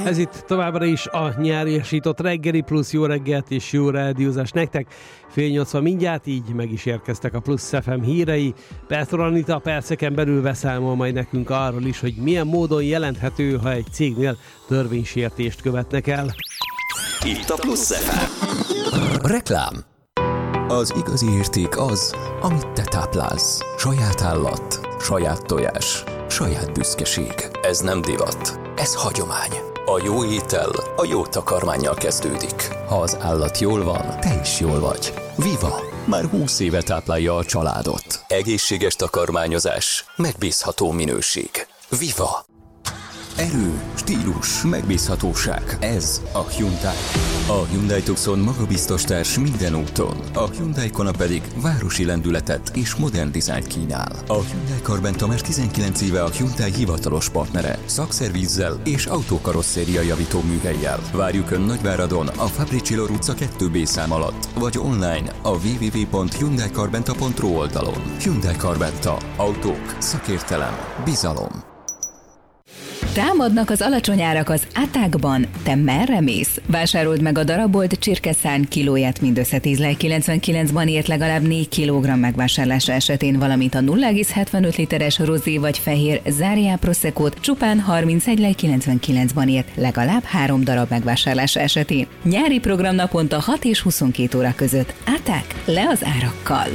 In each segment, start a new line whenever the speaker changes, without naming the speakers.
Ez itt továbbra is a nyáriasított reggeli, plusz jó reggelt és jó rádiózást nektek. 7:80 mindjárt, így meg is érkeztek a Plusz FM hírei. Petro Anita perceken belül beszámol majd nekünk arról is, hogy milyen módon jelenthető, ha egy cégnél törvénysértést követnek el.
Itt a Plusz FM. Reklám. Az igazi érték az, amit te táplálsz. Saját állat, saját tojás, saját büszkeség. Ez nem divat, ez hagyomány. A jó étel a jó takarmánnyal kezdődik. Ha az állat jól van, te is jól vagy. Viva! Már 20 éve táplálja a családot. Egészséges takarmányozás, megbízható minőség. Viva! Erő, stílus, megbízhatóság. Ez a Hyundai. A Hyundai Tucson magabiztos társ minden úton. A Hyundai Kona pedig városi lendületet és modern dizájnt kínál. A Hyundai Karbenta már 19 éve a Hyundai hivatalos partnere. Szakszervízzel és autókarosszéria javító műhellyel. Várjuk Ön Nagyváradon a Fabricsilo utca 2B szám alatt, vagy online a www.hyundaikarbenta.ru oldalon. Hyundai Karbenta. Autók, szakértelem, bizalom.
Támadnak az alacsony árak az Attackban. Te merre mész? Vásárold meg a darabolt csirkeszárny kilóját mindössze 10,99-ban ért legalább 4 kg megvásárlása esetén, valamint a 0,75 literes rozé vagy fehér Záriá Proseccót csupán 31,99-ban ért legalább 3 darab megvásárlása esetén. Nyári program naponta 6 és 22 óra között. Attack, le az árakkal!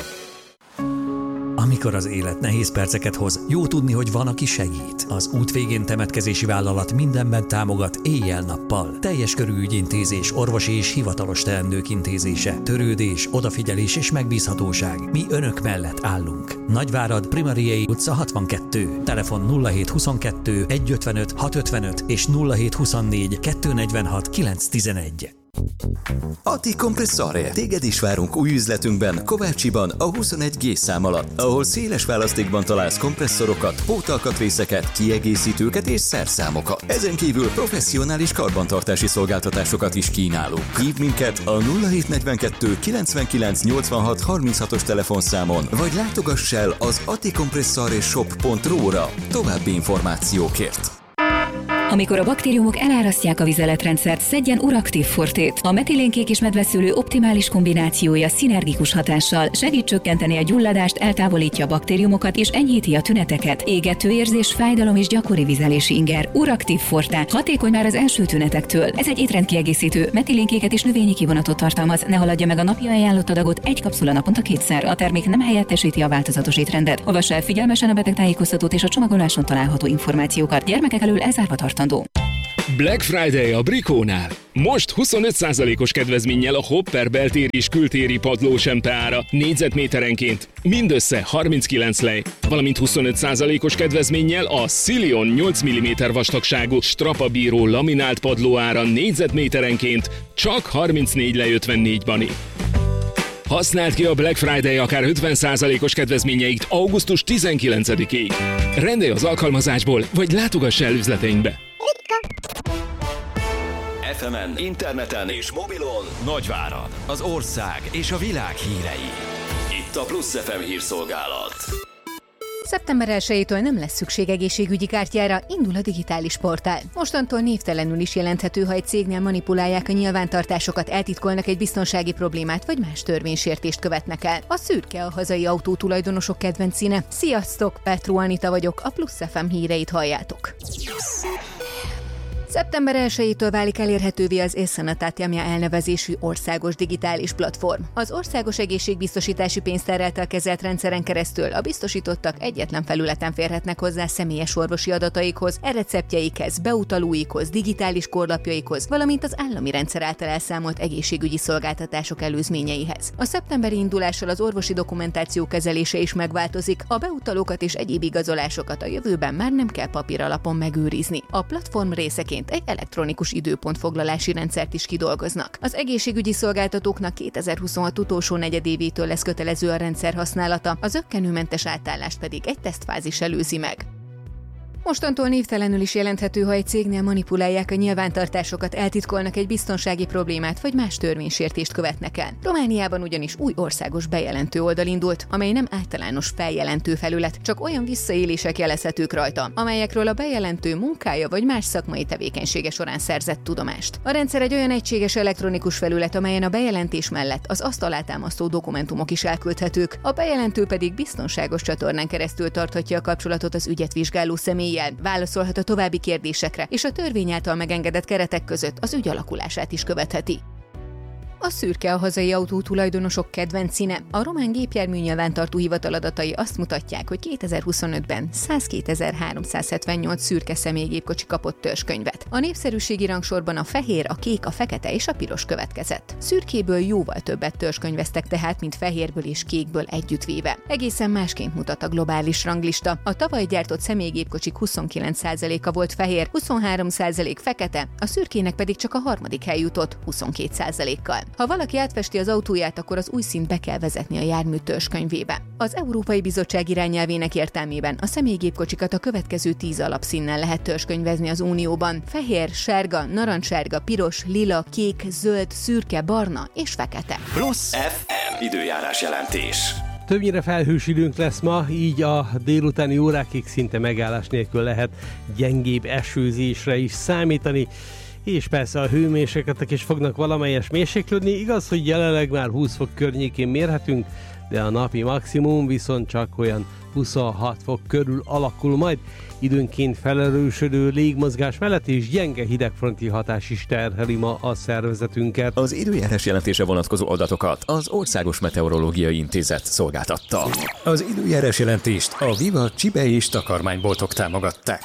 Amikor az élet nehéz perceket hoz, jó tudni, hogy van, aki segít. Az Út végén temetkezési vállalat mindenben támogat éjjel-nappal. Teljes körű ügyintézés, orvosi és hivatalos teendők intézése, törődés, odafigyelés és megbízhatóság. Mi Önök mellett állunk. Nagyvárad, Primariei utca 62. Telefon 0722 155 655 és 0724 246 911.
Ati Kompresszore. Téged is várunk új üzletünkben, Kovácsiban, a 21G szám alatt, ahol széles választékban találsz kompresszorokat, pótalkatrészeket, kiegészítőket és szerszámokat. Ezen kívül professzionális karbantartási szolgáltatásokat is kínálunk. Hívd minket a 0742 99 86 36-os telefonszámon, vagy látogass el az atikompressoreshop.ru-ra további információkért.
Amikor a baktériumok elárasztják a vizeletrendszert, szedjen Uraktív Fortét. A metilénkék és medveszőlő optimális kombinációja szinergikus hatással segít csökkenteni a gyulladást, eltávolítja a baktériumokat és enyhíti a tüneteket. Égető érzés, fájdalom és gyakori vizelési inger. Uraktív Forte. Hatékony már az első tünetektől. Ez egy étrendkiegészítő, metilénkéket és növényi kivonatot tartalmaz. Ne haladja meg a napi ajánlott adagot, egy kapszula naponta 2-szer. A termék nem helyettesíti a változatos étrendet. Olvassa el figyelmesen a betegtájékoztatót és a csomagoláson található információkat. Gyermekek elől elzárva tartandó.
Black Friday a Brikónál. Most 25%-os kedvezménnyel a Hopper beltéri és kültéri padlósempe ára négyzetméterenként mindössze 39 lej, valamint 25%-os kedvezménnyel a Silion 8 mm vastagságú strapabíró laminált padló ára négyzetméterenként csak 34 lej 54 bani. Használd ki a Black Friday akár 50%-os kedvezményeit augusztus 19-ig. Rendelj az alkalmazásból, vagy látogass el üzleteinkbe.
FM-en, interneten és mobilon Nagyvárad, az ország és a világ hírei. Itt a Plusz FM hírszolgálat.
Szeptember 1-től nem lesz szükség egészségügyi kártyára, indul a digitális portál. Mostantól névtelenül is jelenthető, ha egy cégnél manipulálják a nyilvántartásokat, eltitkolnak egy biztonsági problémát, vagy más törvénysértést követnek el. A szürke a hazai autótulajdonosok kedvenc színe. Sziasztok, Petro Anita vagyok, a Plusz FM híreit halljátok. Szeptember 1-től válik elérhetővé az e-Sanatátyamja elnevezésű országos digitális platform. Az országos egészségbiztosítási pénztár kezelt rendszeren keresztül a biztosítottak egyetlen felületen férhetnek hozzá személyes orvosi adataikhoz, e-receptjeikhez, beutalóikhoz, digitális korlapjaikhoz, valamint az állami rendszer által elszámolt egészségügyi szolgáltatások előzményeihez. A szeptemberi indulással az orvosi dokumentáció kezelése is megváltozik, a beutalókat és egyéb igazolásokat a jövőben már nem kell papíralapon megőrizni. A platform részeként egy elektronikus időpontfoglalási rendszert is kidolgoznak. Az egészségügyi szolgáltatóknak 2026 utolsó negyedévétől lesz kötelező a rendszer használata, a zökkenőmentes átállást pedig egy tesztfázis előzi meg. Mostantól névtelenül is jelenthető, ha egy cégnél manipulálják a nyilvántartásokat, eltitkolnak egy biztonsági problémát vagy más törvénysértést követnek el. Romániában ugyanis új országos bejelentő oldal indult, amely nem általános feljelentő felület, csak olyan visszaélések jelezhetők rajta, amelyekről a bejelentő munkája vagy más szakmai tevékenysége során szerzett tudomást. A rendszer egy olyan egységes elektronikus felület, amelyen a bejelentés mellett az azt alátámasztó dokumentumok is elküldhetők, a bejelentő pedig biztonságos csatornán keresztül tarthatja a kapcsolatot az ügyet vizsgáló személlyel, válaszolhat a további kérdésekre, és a törvény által megengedett keretek között az ügy alakulását is követheti. A szürke a hazai autótulajdonosok kedvenc színe. A román gépjármű nyilvántartó hivatal adatai azt mutatják, hogy 2025-ben 102.378 szürke személygépkocsi kapott törzskönyvet. A népszerűségi rangsorban a fehér, a kék, a fekete és a piros következett. Szürkéből jóval többet törzskönyveztek tehát, mint fehérből és kékből együttvéve. Egészen másként mutat a globális ranglista. A tavaly gyártott személygépkocsik 29%-a volt fehér, 23% fekete, a szürkének pedig csak a harmadik hely jutott 22%-kal. Ha valaki átfesti az autóját, akkor az új színt be kell vezetni a jármű törzskönyvébe. Az Európai Bizottság irányelvének értelmében a személygépkocsikat a következő 10 alapszínnel lehet törzskönyvezni az Unióban: fehér, sárga, narancssárga, piros, lila, kék, zöld, szürke, barna és fekete.
Plusz FM időjárás jelentés.
Többnyire felhős időnk lesz ma, így a délutáni órákig szinte megállás nélkül lehet gyengébb esőzésre is számítani. És persze a hőmérsékletek is fognak valamelyes mérséklődni. Igaz, hogy jelenleg már 20 fok környékén mérhetünk, de a napi maximum viszont csak olyan 26 fok körül alakul majd. Időnként felerősödő légmozgás mellett és gyenge hidegfronti hatás is terheli ma a szervezetünket.
Az időjárás jelentése vonatkozó adatokat az Országos Meteorológiai Intézet szolgáltatta.
Az időjárás jelentést a Viva Csibe és takarmányboltok támogatták.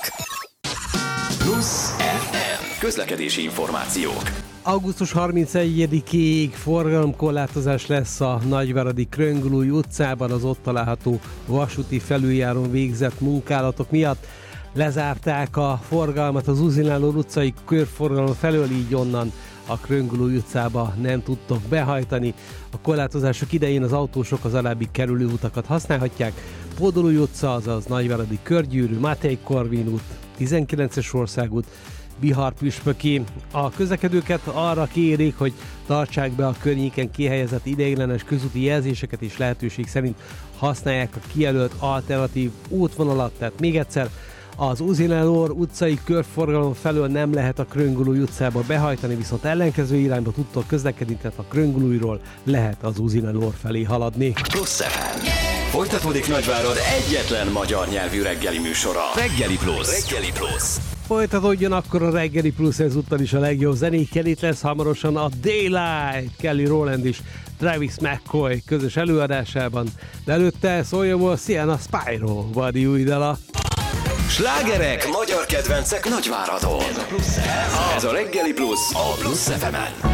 Plusz FM közlekedési információk.
Augusztus 31-ig forgalomkorlátozás lesz a Nagyváradi Kröngl-új utcában az ott található vasúti felüljárón végzett munkálatok miatt. Lezárták a forgalmat az Uzináló utcai körforgalom felől, így onnan a Kröngl-új utcába nem tudtok behajtani. A korlátozások idején az autósok az alábbi kerülő utakat használhatják: Podolúj utca, azaz Nagyváradi Körgyűrű, Máté Korvin út, 19-es országút, Bihar Püspöki. A közlekedőket arra kérik, hogy tartsák be a környéken kihelyezett ideiglenes közúti jelzéseket, és lehetőség szerint használják a kijelölt alternatív útvonalat. Tehát még egyszer, az Uzinelor utcai körforgalom felől nem lehet a Kröngl-új utcába behajtani, viszont ellenkező irányba tudtok közlekedni, tehát a Kröngl-újról lehet az Uzinelor felé haladni.
Plusz FM. Folytatódik Nagyvárad egyetlen magyar nyelvű reggeli műsora. Reggeli Plusz. Reggeli Plusz.
Folytatódjon akkor a Reggeli Plusz, ezúttal is a legjobb zenékkel. Itt lesz hamarosan a Daylight, Kelly Rowland és Travis McCoy közös előadásában, de előtte szóljon a Sienna Spyro, Vadi új dala.
Slágerek, magyar kedvencek Nagyváradon. Ez a Reggeli Plusz a Plusz FM-en.